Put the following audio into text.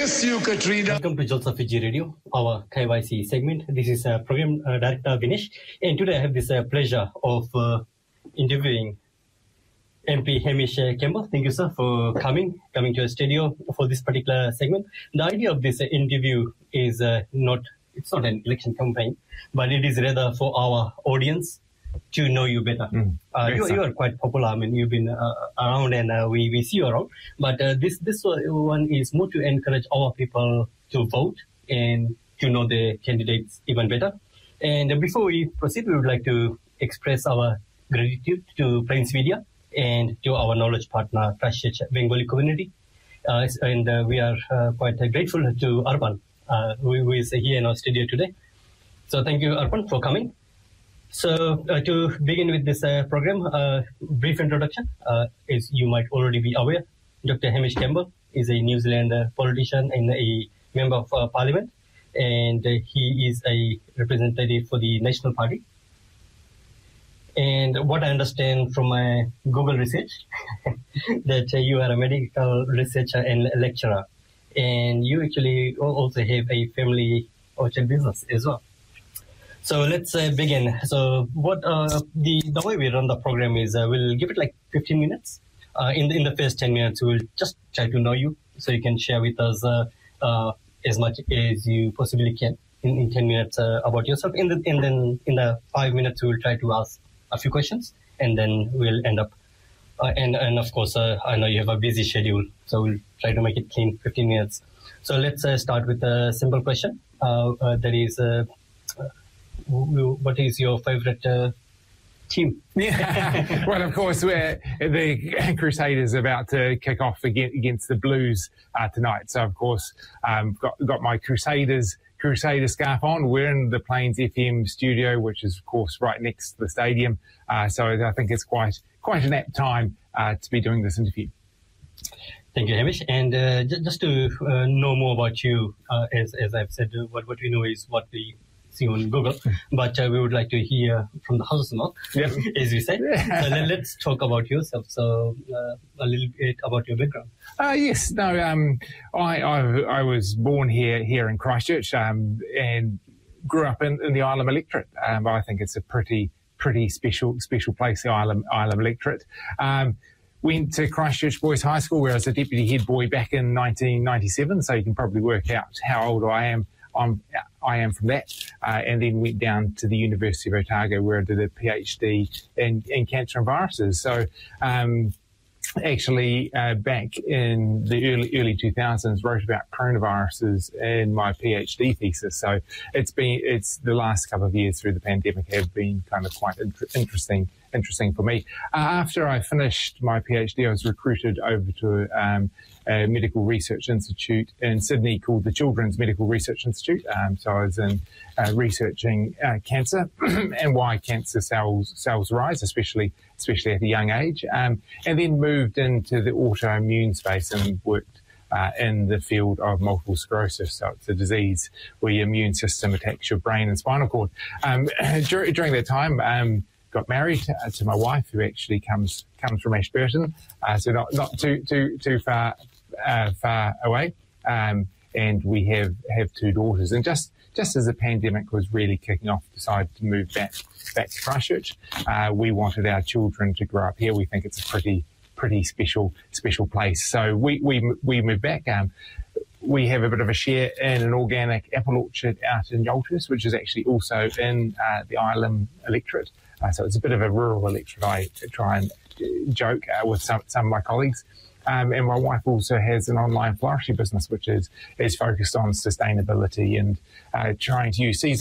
miss you, Katrina. Welcome to Jalsa Fiji Radio, our KYC segment. This is Program Director Vinesh, and today I have this pleasure of interviewing MP Hamish Campbell. Thank you, sir, for coming to our studio for this particular segment. The idea of this interview is it's not an election campaign, but it is rather for our audience to know you better. You are quite popular. I mean, you've been around and we see you around. But this one is more to encourage our people to vote and to know the candidates even better. And before we proceed, we would like to express our gratitude to Plains Media and to our knowledge partner, Christchurch Bengali community. And we are quite grateful to Arpan, who is here in our studio today. So thank you, Arpan, for coming. So to begin with this program, brief introduction. As you might already be aware, Dr. Hamish Campbell is a New Zealand politician and a member of Parliament, and he is a representative for the National Party. And what I understand from my Google research, that you are a medical researcher and lecturer, and you actually also have a family orchard business as well. So let's begin. So what the way we run the program is we'll give it like 15 minutes. In the first 10 minutes, we'll just try to know you, so you can share with us as much as you possibly can in 10 minutes about yourself. And then in the 5 minutes, we'll try to ask a few questions, and then we'll end up. And of course, I know you have a busy schedule, so we'll try to make it clean 15 minutes. So let's start with a simple question. That is, what is your favorite team? Yeah. Well, of course, the Crusaders are about to kick off against the Blues tonight. So, of course, got my Crusader scarf on. We're in the Plains FM studio, which is, of course, right next to the stadium. So I think it's quite an apt time to be doing this interview. Thank you, Hamish. And just to know more about you, as I've said, what we know is what we see on Google, but we would like to hear from the horse's mouth, as we said. So let's talk about yourself. So a little bit about your background. Yes, no, I was born here in Christchurch and grew up in the Ilam electorate. I think it's a pretty special place, the Ilam electorate. Went to Christchurch Boys High School, where I was a deputy head boy back in 1997. So you can probably work out how old I am. I am from that, and then went down to the University of Otago, where I did a PhD in cancer and viruses. So actually back in the early 2000s, wrote about coronaviruses in my PhD thesis. So it's the last couple of years through the pandemic have been kind of quite interesting for me. After I finished my PhD, I was recruited over to a medical research institute in Sydney called the Children's Medical Research Institute. So I was in researching cancer and why cancer cells rise, especially at a young age, and then moved into the autoimmune space and worked in the field of multiple sclerosis. So it's a disease where your immune system attacks your brain and spinal cord. During that time, got married to my wife, who actually comes from Ashburton, so not too far away. And we have two daughters. And just as the pandemic was really kicking off, decided to move back to Christchurch. We wanted our children to grow up here. We think it's a pretty special place. So we moved back. We have a bit of a share in an organic apple orchard out in Yalters, which is actually also in the Ilam electorate. So it's a bit of a rural electorate. I try and joke with some of my colleagues. And my wife also has an online floristry business, which is focused on sustainability and trying to use